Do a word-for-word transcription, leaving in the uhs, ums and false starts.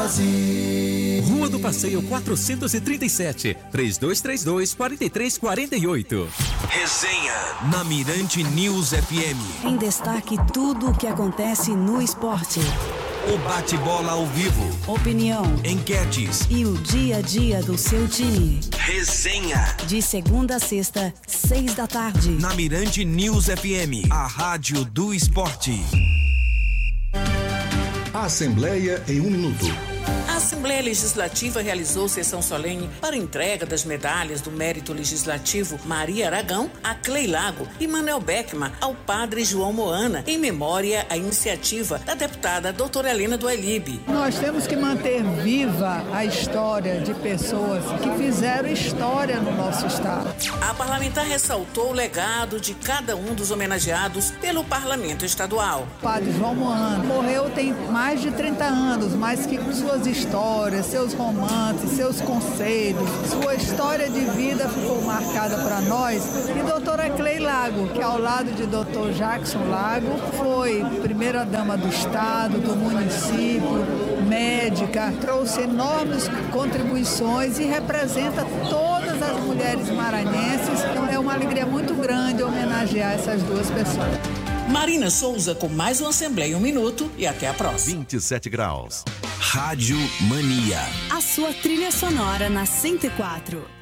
fazer. Rua do Passeio quatrocentos e trinta e sete, três dois três dois, quatro três quatro oito. Resenha na Mirante News F M. Em destaque, tudo o que acontece no esporte. O bate-bola ao vivo. Opinião. Enquetes. E o dia a dia do seu time. Resenha. De segunda a sexta, seis da tarde. Na Mirante News F M, a rádio do esporte. Assembleia em um minuto. A Assembleia Legislativa realizou sessão solene para entrega das medalhas do Mérito Legislativo Maria Aragão a Clay Lago e Manuel Beckman ao padre João Moana, em memória à iniciativa da deputada doutora Helena do Ailib. Nós temos que manter viva a história de pessoas que fizeram história no nosso estado. A parlamentar ressaltou o legado de cada um dos homenageados pelo parlamento estadual. O padre João Moana morreu tem mais de trinta anos, mas que suas histórias, seus romances, seus conselhos, sua história de vida ficou marcada para nós. E doutora Clay Lago, que ao lado de doutor Jackson Lago, foi primeira-dama do estado, do município, médica, trouxe enormes contribuições e representa todas as mulheres maranhenses. Então é uma alegria muito grande homenagear essas duas pessoas. Marina Souza com mais uma Assembleia em um minuto e até a próxima. vinte e sete graus. Rádio Mania. A sua trilha sonora na cento e quatro.